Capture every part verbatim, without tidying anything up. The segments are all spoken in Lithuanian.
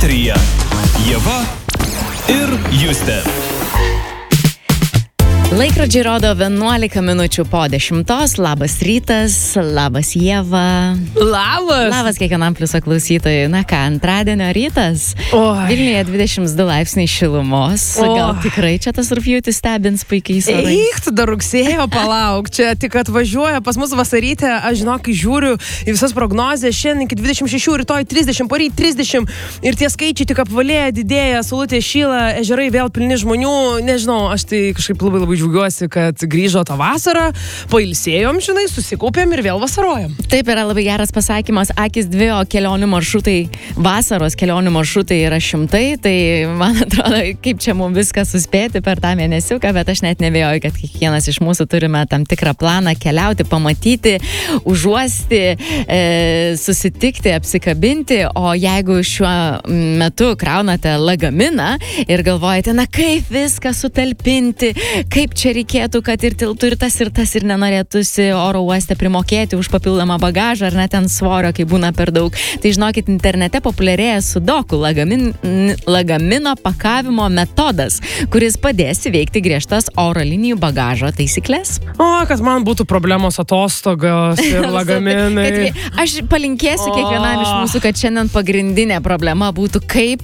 Eteryje Ieva ir Justė. Laikrodžiai rodo vienuolika minučių po dešimtos. Labas rytas, labas Ieva. Labas. Labas kiekvienam pliuso klausytojui. Na ką, antradienio rytas. Oi. Vilniuje dvidešimt du laipsniai šilumos. Oi. Gal tikrai čia tas rugpjūtis stebins puikiais orais? Eik, tu dar rugsėjo palauk. Čia tik atvažiuoja pas mus vasarytė. Aš žinok, kai žiūriu į visas prognozes, šiandien iki dvidešimt šešių, rytoj trisdešimt, poryt trisdešimt. Ir tie skaičiai tik apvalėja, didėja, saulutė šyla, ežerai vėl pilni žmonių. Nežinau, aš tai kažkaip labai labai džiaugiuosi, kad grįžo tą vasarą, pailsėjom, žinai, susikaupėm ir vėl vasarojam. Taip, yra labai geras pasakymas, akis dvi, o kelionių maršrutai, vasaros kelionių maršrutai yra šimtai, tai man atrodo, kaip čia mums viską suspėti per tą mėnesiuką, bet aš net nebejoju, kad kiekvienas iš mūsų turime tam tikrą planą keliauti, pamatyti, užuosti, e, susitikti, apsikabinti, o jeigu šiuo metu kraunate lagaminą ir galvojate, na kaip viską sutalpinti, kaip čia reikėtų, kad ir tiltų ir tas ir tas ir nenorėtųsi oro uoste primokėti už papildomą bagažą ar net ant svorio, kai būna per daug. Tai žinokit, internete populiarėja sudoku lagamin, lagamino pakavimo metodas, kuris padės įveikti griežtas oro linijų bagažo taisyklės. O, kad man būtų problemos atostogos ir lagaminai. Kad, aš palinkėsiu kiekvienam iš mūsų, kad šiandien pagrindinė problema būtų kaip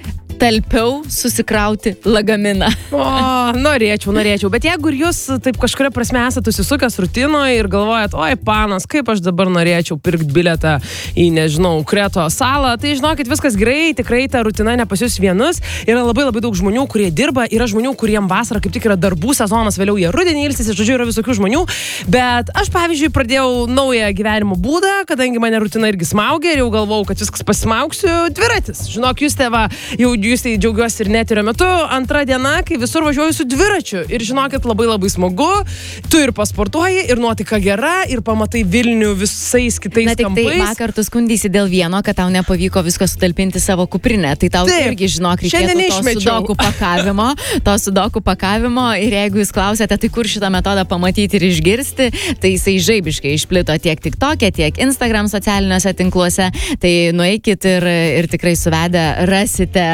talpiau susikrauti lagaminą. O, norėčiau, norėčiau. Bet jeigu ir jūs taip kažkuria prasme esate susisukęs rutinoje ir galvojat, oi, panas, kaip aš dabar norėčiau pirkti bilietą į, nežinau, Kreto salą, tai žinokit, viskas gerai, tikrai ta rutina ne pas jūs vienus. Yra labai labai daug žmonių, kurie dirba, yra žmonių, kuriem vasara kaip tik yra darbų sezonas, vėliau jie rudenį ilsisi, žodžiu, yra visokių žmonių. Bet aš, pavyzdžiui, pradėjau naują gyvenimo būdą, kadangi mane rutina irgi smaugia ir jau galvau, kad viskas pasimauksiu, dviratis. Žinok, jūs tėva, jau jūs tai džiaugiuosi ir neterio metu, antra diena, kai visur važiuoju su dviračiu. Ir žinokit, labai labai smagu, tu ir pasportuoji, ir nuotaika gera, ir pamatai Vilnių visais kitais Na, tik kampais. tai vakar tu skundysi dėl vieno, kad tau nepavyko visko sutalpinti savo kuprinę. Tai tau Taip. irgi, žinok, Šiandien reikėtų to neišmečiau. sudokų pakavimo, to sudokų pakavimo. Ir jeigu jūs klausėte, tai kur šitą metodą pamatyti ir išgirsti, tai jisai žaibiškai išplito tiek TikTok'e, tiek Instagram socialiniuose tinkluose. Tai nueikit ir, ir tikrai suvedę rasite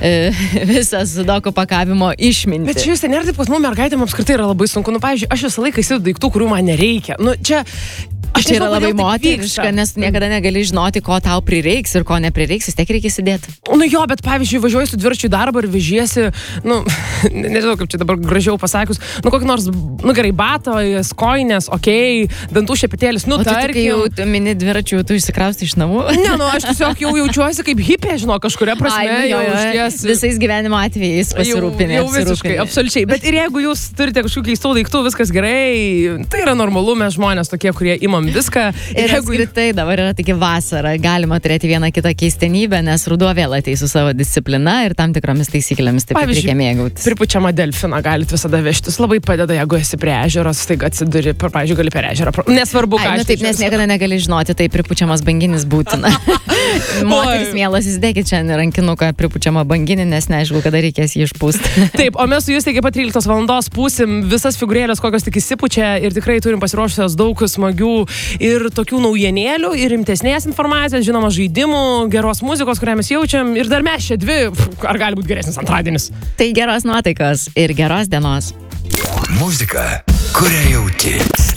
visą sudokų pakavimo išmintį. Bet čia jūs ten nėra taip, kad mums mergaitėm apskritai yra labai sunku. Nu, pavyzdžiui, aš visą laiką įsidu daiktų, kurių man nereikia. Nu, čia... Aš Čia yra nežinau, labai kodėl taip moteriška, vyksta. nes niekada negali žinoti, ko tau prireiks ir ko neprireiks, vis tiek reikia įsidėti. Nu jo, bet pavyzdžiui, važiuoju su dviračiu į darbą ir vežiesi, nu, nežinau, kaip čia dabar gražiau pasakius, nu, kokį nors, nu gerai, batos, kojinės, okei, okay, dantų šepetėlis, nu, O tu tik tarkim. jau mini dviračių, tu išsikrausti iš namų? Ne, nu, aš tiesiog jau jaučiuosi kaip hipė, žinau, kažkuria prasme. Ai, jau jo, jo, išties- visais gyvenimo atvejais pasirūpinė. Jau, jau visiškai, absoliučiai. Bet ir jeigu jūs turite kažkokių keistų daiktų, viskas gerai, tai yra normalu, mes žmonės tokie, kurie imam viską. Ir apskritai dabar yra tik vasara, galima turėti vieną kitą keistenybę, nes ruduo vėl ateis su savo disciplina ir tam tikromis taisyklėmis, taip pat reikia mėgautis. Pripučiamą delfiną galit visada vežtis, labai padeda, jeigu esi prie ežero, staiga atsiduri, per, pavyzdžiui, gali per ežerą. Nesvarbu, ką. Ai, nu aš taip, nes niekada negali žinoti, tai pripučiamas banginis būtina. Moteris mielas, įsidėkit čia rankinuką pripučiamą banginį, nes neaišku, kada reikės jį išpūsti. Taip, o mes su jūs iki pat tryliktos valandos pūsim visas figūrėlės, kokios tik įsipučia ir tikrai turim pasiruošusios daug smagių ir tokių naujienėlių, ir rimtesnės informacijos, žinoma, žaidimų, geros muzikos, kurią mes jaučiam ir dar mes čia dvi, ar gali būti geresnis antradienis. Tai geros nuotaikos ir geros dienos. Muzika, kurią jauti.